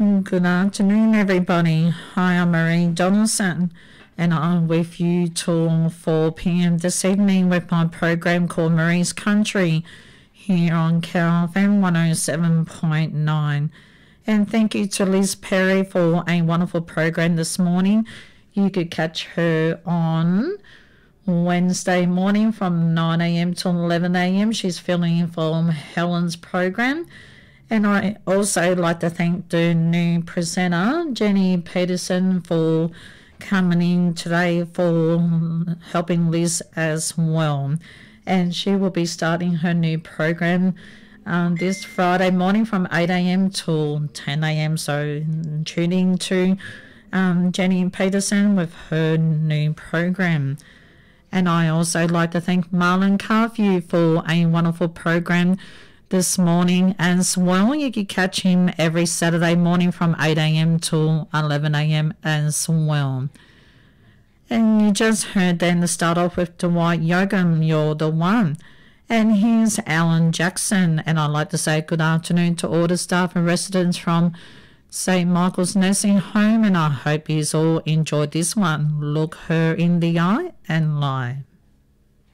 Good afternoon, everybody. Hi, I'm Marie Donaldson, and I'm with you till 4 p.m. this evening with my program called Marie's Country here on KFM 107.9. And thank you to Liz Perry for a wonderful program this morning. You could catch her on Wednesday morning from 9 a.m. till 11 a.m. She's filling in for Helen's program. And I also like to thank the new presenter, Jenny Peterson, for coming in today for helping Liz as well. And she will be starting her new program this Friday morning from 8 a.m. till 10 a.m. So tune in to Jenny Peterson with her new program. And I also like to thank Marlon Carview for a wonderful program this morning as well. You can catch him every Saturday morning from 8 a.m. till 11 a.m. as well. And you just heard then to start off with Dwight Yoakam, You're the One. And here's Alan Jackson. And I'd like to say good afternoon to all the staff and residents from St. Michael's Nursing Home. And I hope you all enjoyed this one. Look her in the eye and lie.